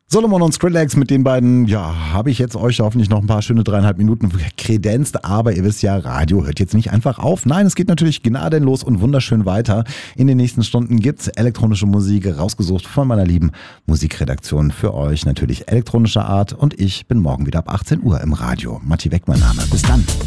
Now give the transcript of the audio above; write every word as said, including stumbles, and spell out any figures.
Solomon und Skrillex, mit den beiden, ja, habe ich jetzt euch hoffentlich noch ein paar schöne dreieinhalb Minuten kredenzt, aber ihr wisst ja, Radio hört jetzt nicht einfach auf. Nein, es geht natürlich gnadenlos und wunderschön weiter. In den nächsten Stunden gibt's elektronische Musik, rausgesucht von meiner lieben Musikredaktion für euch, natürlich elektronischer Art, und ich bin morgen wieder ab achtzehn Uhr im Radio. Matti Weck mein Name. Bis dann.